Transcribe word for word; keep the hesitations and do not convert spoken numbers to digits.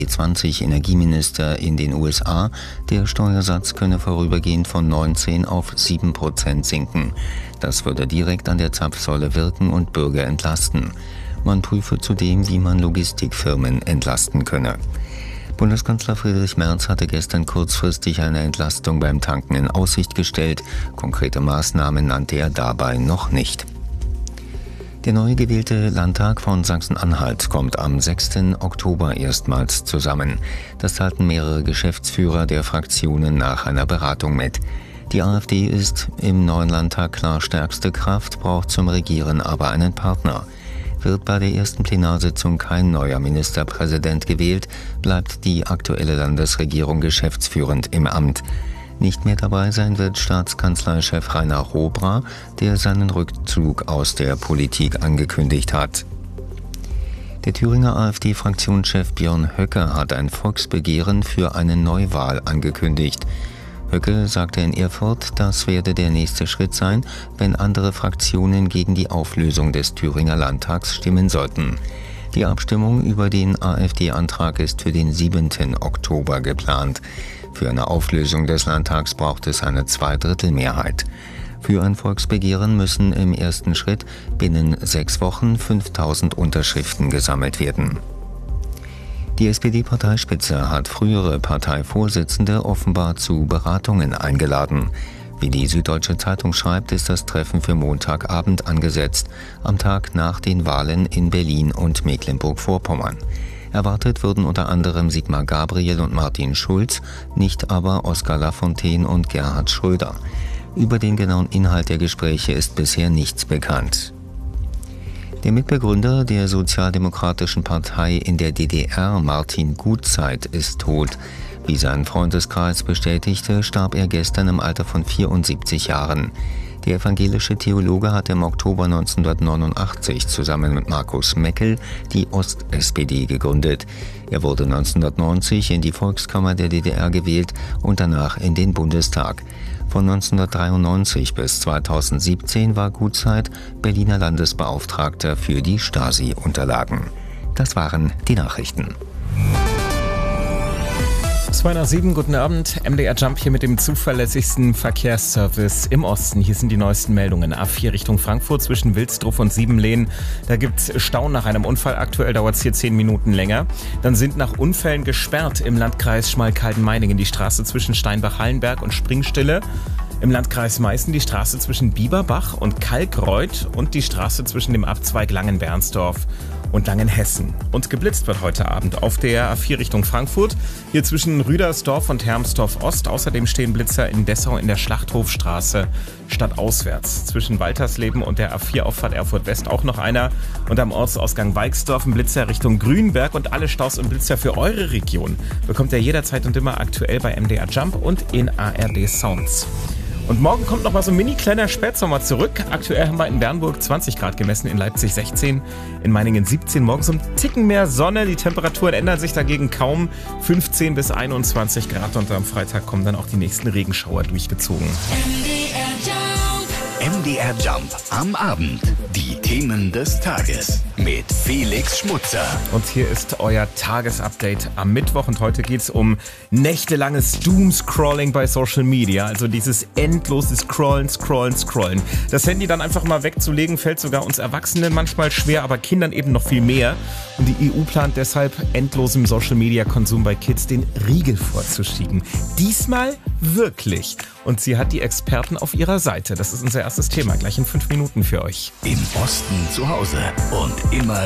G zwanzig Energieminister in den U S A, der Steuersatz könne vorübergehend von neunzehn auf sieben Prozent sinken. Das würde direkt an der Zapfsäule wirken und Bürger entlasten. Man prüfe zudem, wie man Logistikfirmen entlasten könne. Bundeskanzler Friedrich Merz hatte gestern kurzfristig eine Entlastung beim Tanken in Aussicht gestellt. Konkrete Maßnahmen nannte er dabei noch nicht. Der neu gewählte Landtag von Sachsen-Anhalt kommt am sechsten Oktober erstmals zusammen. Das teilten mehrere Geschäftsführer der Fraktionen nach einer Beratung mit. Die AfD ist im neuen Landtag klar stärkste Kraft, braucht zum Regieren aber einen Partner. Wird bei der ersten Plenarsitzung kein neuer Ministerpräsident gewählt, bleibt die aktuelle Landesregierung geschäftsführend im Amt. Nicht mehr dabei sein wird Staatskanzleichef Rainer Robra, der seinen Rückzug aus der Politik angekündigt hat. Der Thüringer AfD-Fraktionschef Björn Höcke hat ein Volksbegehren für eine Neuwahl angekündigt. Höcke sagte in Erfurt, das werde der nächste Schritt sein, wenn andere Fraktionen gegen die Auflösung des Thüringer Landtags stimmen sollten. Die Abstimmung über den AfD-Antrag ist für den siebten Oktober geplant. Für eine Auflösung des Landtags braucht es eine Zweidrittelmehrheit. Für ein Volksbegehren müssen im ersten Schritt binnen sechs Wochen fünftausend Unterschriften gesammelt werden. Die S P D-Parteispitze hat frühere Parteivorsitzende offenbar zu Beratungen eingeladen. Wie die Süddeutsche Zeitung schreibt, ist das Treffen für Montagabend angesetzt, am Tag nach den Wahlen in Berlin und Mecklenburg-Vorpommern. Erwartet würden unter anderem Sigmar Gabriel und Martin Schulz, nicht aber Oskar Lafontaine und Gerhard Schröder. Über den genauen Inhalt der Gespräche ist bisher nichts bekannt. Der Mitbegründer der Sozialdemokratischen Partei in der D D R, Martin Gutzeit, ist tot. Wie sein Freundeskreis bestätigte, starb er gestern im Alter von vierundsiebzig Jahren. Der evangelische Theologe hatte im Oktober neunzehnhundertneunundachtzig zusammen mit Markus Meckel die Ost-S P D gegründet. Er wurde neunzehnhundertneunzig in die Volkskammer der D D R gewählt und danach in den Bundestag. Von neunzehnhundertdreiundneunzig bis zweitausendsiebzehn war Gutzeit Berliner Landesbeauftragter für die Stasi-Unterlagen. Das waren die Nachrichten. zwei nach sieben, guten Abend. M D R Jump hier mit dem zuverlässigsten Verkehrsservice im Osten. Hier sind die neuesten Meldungen. A vier Richtung Frankfurt zwischen Wilsdruff und Siebenlehn. Da gibt's Stau nach einem Unfall. Aktuell dauert es hier zehn Minuten länger. Dann sind nach Unfällen gesperrt im Landkreis Schmalkalden-Meiningen die Straße zwischen Steinbach-Hallenberg und Springstille. Im Landkreis Meißen die Straße zwischen Bieberbach und Kalkreuth und die Straße zwischen dem Abzweig Langenbernsdorf und Langenhessen. Und geblitzt wird heute Abend auf der A vier Richtung Frankfurt, hier zwischen Rüdersdorf und Hermsdorf Ost. Außerdem stehen Blitzer in Dessau in der Schlachthofstraße stadtauswärts. Zwischen Waltersleben und der A vier Auffahrt Erfurt West auch noch einer. Und am Ortsausgang Weixdorf ein Blitzer Richtung Grünberg. Und alle Staus und Blitzer für eure Region bekommt ihr jederzeit und immer aktuell bei M D R Jump und in A R D Sounds. Und morgen kommt noch mal so ein mini kleiner Spätsommer zurück. Aktuell haben wir in Bernburg zwanzig Grad gemessen, in Leipzig sechzehn, in Meiningen siebzehn. Morgen so ein Ticken mehr Sonne. Die Temperaturen ändern sich dagegen kaum. fünfzehn bis einundzwanzig Grad. Und am Freitag kommen dann auch die nächsten Regenschauer durchgezogen. M D R Jump am Abend. Die Themen des Tages mit Felix Schmutzer. Und hier ist euer Tagesupdate am Mittwoch. Und heute geht es um nächtelanges Doomscrolling bei Social Media. Also dieses endlose Scrollen, Scrollen, Scrollen. Das Handy dann einfach mal wegzulegen, fällt sogar uns Erwachsenen manchmal schwer, aber Kindern eben noch viel mehr. Und die E U plant deshalb endlosem Social Media Konsum bei Kids den Riegel vorzuschieben. Diesmal wirklich. Und sie hat die Experten auf ihrer Seite. Das ist unser erstes Thema. Gleich in fünf Minuten für euch. Im Osten zu Hause und immer